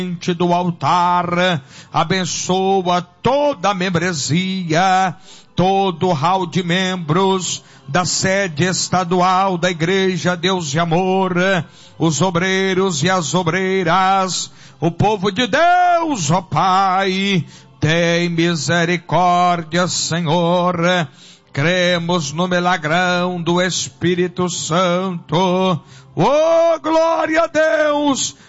do altar, abençoa toda a membresia, todo o hall de membros da sede estadual da Igreja Deus de Amor, os obreiros e as obreiras, o povo de Deus, ó Pai, tem misericórdia, Senhor. Cremos no milagrão do Espírito Santo. Oh, glória a Deus!